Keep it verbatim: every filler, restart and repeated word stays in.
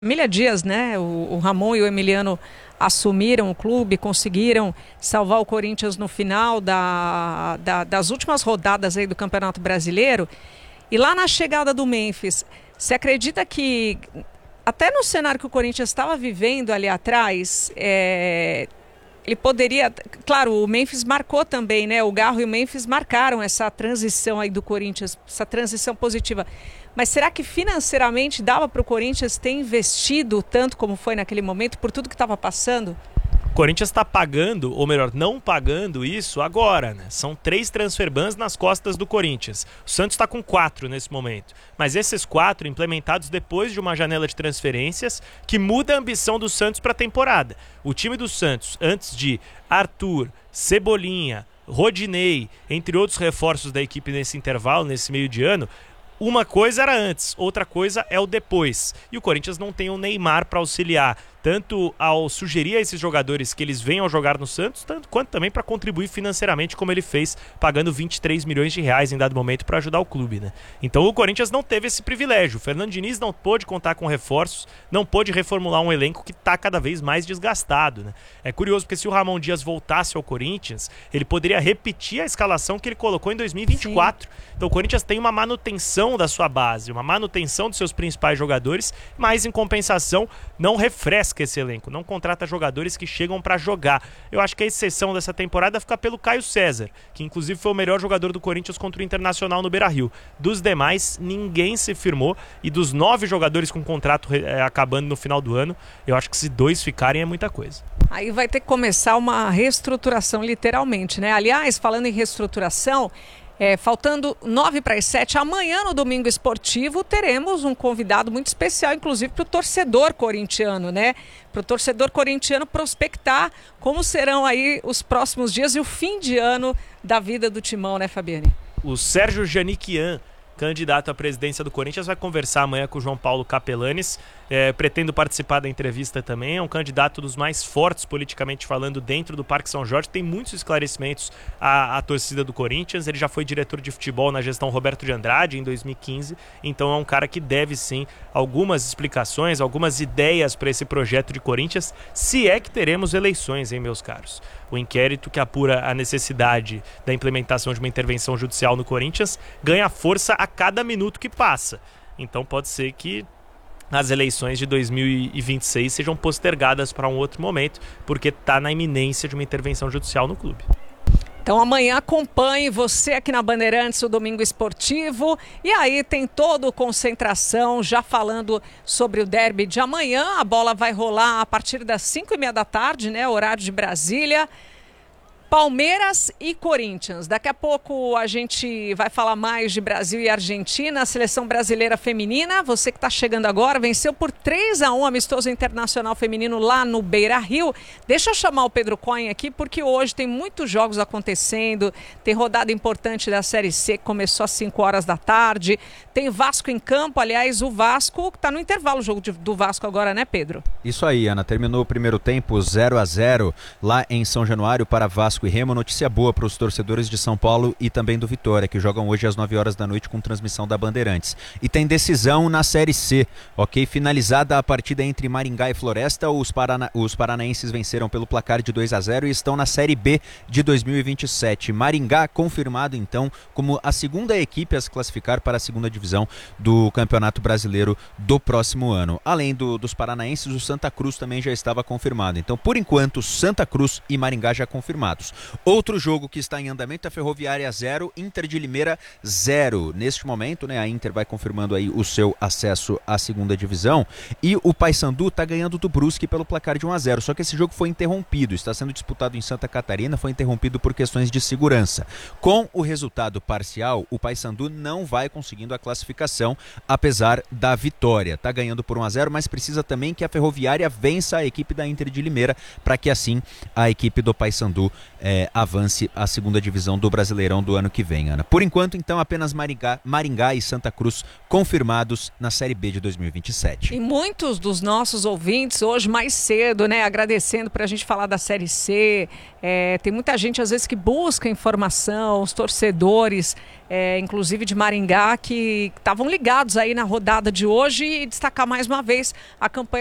Família Dias, né? O, o Ramon e o Emiliano assumiram o clube, conseguiram salvar o Corinthians no final da, da, das últimas rodadas aí do Campeonato Brasileiro. E lá na chegada do Memphis, você acredita que até no cenário que o Corinthians estava vivendo ali atrás, é, ele poderia... Claro, o Memphis marcou também, né? O Garro e o Memphis marcaram essa transição aí do Corinthians, essa transição positiva. Mas será que financeiramente dava para o Corinthians ter investido tanto como foi naquele momento, por tudo que estava passando? O Corinthians está pagando, ou melhor, não pagando isso agora, né? São três transferbans nas costas do Corinthians. O Santos está com quatro nesse momento. Mas esses quatro implementados depois de uma janela de transferências que muda a ambição do Santos para a temporada. O time do Santos, antes de Arthur, Cebolinha, Rodinei, entre outros reforços da equipe nesse intervalo, nesse meio de ano, uma coisa era antes, outra coisa é o depois. E o Corinthians não tem o Neymar para auxiliar, tanto ao sugerir a esses jogadores que eles venham jogar no Santos, tanto quanto também para contribuir financeiramente, como ele fez, pagando vinte e três milhões de reais em dado momento para ajudar o clube, né? Então o Corinthians não teve esse privilégio. O Fernando Diniz não pôde contar com reforços, não pôde reformular um elenco que está cada vez mais desgastado, né? É curioso, porque se o Ramon Dias voltasse ao Corinthians, ele poderia repetir a escalação que ele colocou em dois mil e vinte e quatro. Sim. Então o Corinthians tem uma manutenção da sua base, uma manutenção dos seus principais jogadores, mas em compensação não refresca esse elenco, não contrata jogadores que chegam para jogar. Eu acho que a exceção dessa temporada fica pelo Caio César, que inclusive foi o melhor jogador do Corinthians contra o Internacional no Beira-Rio. Dos demais, ninguém se firmou, e dos nove jogadores com contrato é, acabando no final do ano, eu acho que se dois ficarem é muita coisa. Aí vai ter que começar uma reestruturação, literalmente, né? Aliás, falando em reestruturação, É, faltando nove para as sete, amanhã no Domingo Esportivo teremos um convidado muito especial, inclusive para o torcedor corintiano, né? Para o torcedor corintiano prospectar como serão aí os próximos dias e o fim de ano da vida do Timão, né, Fabiane? O Sérgio Janiquian, candidato à presidência do Corinthians, vai conversar amanhã com o João Paulo Capelanes. É, pretendo participar da entrevista também. É um candidato dos mais fortes politicamente falando dentro do Parque São Jorge. Tem muitos esclarecimentos à, à torcida do Corinthians. Ele já foi diretor de futebol na gestão Roberto de Andrade em dois mil e quinze. Então é um cara que deve sim algumas explicações, algumas ideias para esse projeto de Corinthians, se é que teremos eleições, hein, meus caros. O inquérito que apura a necessidade da implementação de uma intervenção judicial no Corinthians ganha força a cada minuto que passa. Então pode ser que as eleições de dois mil e vinte e seis sejam postergadas para um outro momento, porque está na iminência de uma intervenção judicial no clube. Então amanhã acompanhe você aqui na Bandeirantes, o Domingo Esportivo. E aí tem todo o Concentração já falando sobre o derby de amanhã. A bola vai rolar a partir das cinco e meia da tarde, né? Horário de Brasília. Palmeiras e Corinthians. Daqui a pouco a gente vai falar mais de Brasil e Argentina, a seleção brasileira feminina. Você que está chegando agora, venceu por três a um amistoso internacional feminino lá no Beira-Rio. Deixa eu chamar o Pedro Cohen aqui, porque hoje tem muitos jogos acontecendo. Tem rodada importante da Série C, que começou às cinco horas da tarde. Tem Vasco em campo, aliás, o Vasco está no intervalo, o jogo de, do Vasco agora, né, Pedro? Isso aí, Ana. Terminou o primeiro tempo zero a zero lá em São Januário para Vasco e Remo. Notícia boa para os torcedores de São Paulo e também do Vitória, que jogam hoje às nove horas da noite com transmissão da Bandeirantes. E tem decisão na Série C, ok? Finalizada a partida entre Maringá e Floresta, os, parana... os paranaenses venceram pelo placar de dois a zero e estão na Série B de dois mil e vinte e sete. Maringá confirmado, então, como a segunda equipe a se classificar para a segunda divisão do Campeonato Brasileiro do próximo ano. Além do, dos paranaenses, o Santa Cruz também já estava confirmado. Então, por enquanto, Santa Cruz e Maringá já confirmados. Outro jogo que está em andamento é a Ferroviária zero, Inter de Limeira zero. Neste momento, né, a Inter vai confirmando aí o seu acesso à segunda divisão e o Paysandu está ganhando do Brusque pelo placar de um a zero. Só que esse jogo foi interrompido, está sendo disputado em Santa Catarina, foi interrompido por questões de segurança. Com o resultado parcial, o Paysandu não vai conseguindo a classificação, apesar da vitória. Está ganhando por um a zero, mas precisa também que a Ferroviária vença a equipe da Inter de Limeira para que assim a equipe do Paysandu é, avance à segunda divisão do Brasileirão do ano que vem, Ana. Por enquanto, então, apenas Maringá, Maringá e Santa Cruz confirmados na Série B de dois mil e vinte e sete. E muitos dos nossos ouvintes hoje mais cedo, né, agradecendo para a gente falar da Série C. É, tem muita gente às vezes que busca informação, os torcedores, é, inclusive de Maringá, que estavam ligados aí na rodada de hoje, e destacar mais uma vez a campanha